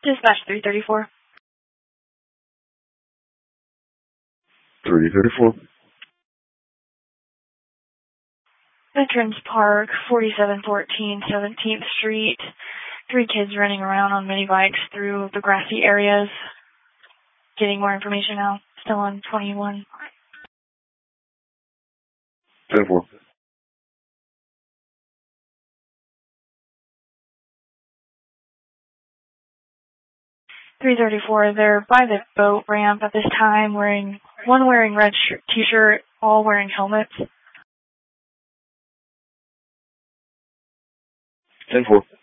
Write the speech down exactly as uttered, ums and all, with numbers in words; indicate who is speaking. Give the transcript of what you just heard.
Speaker 1: Dispatch three thirty-four.
Speaker 2: three thirty-four.
Speaker 1: Veterans Park, forty-seven fourteen seventeenth Street. Three kids running around on mini bikes through the grassy areas. Getting more information now. Still on twenty-one.
Speaker 2: ten four.
Speaker 1: three thirty-four, they're by the boat ramp at this time, wearing one wearing red sh- t-shirt, all wearing helmets.
Speaker 2: ten four.